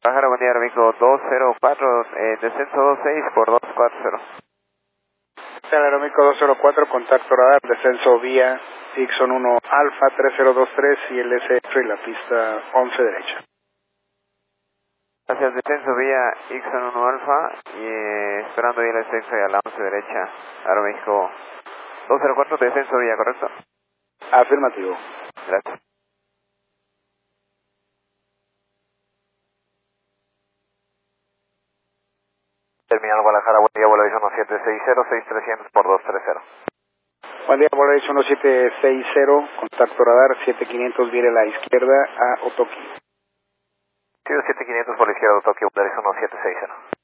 Pájaro, buen día, Aeroméxico 204, descenso 26 por 240. Aeroméxico 204, contacto radar, descenso vía Ixon 1 Alfa 3023 y el SF y la pista 11 derecha. Hacia el descenso vía Ixon 1 Alfa y esperando ir al descenso a la 11 derecha, Aeroméxico 204, descenso vía, ¿correcto? Afirmativo. Gracias. Terminal Guadalajara, buen día, vuelo 1760, 6300 por 230. Buen día, Borex 1760, contacto radar 7500, vire a la izquierda a Otoki. Sí, 7500 por la izquierda, Tokio, vuelo 1760.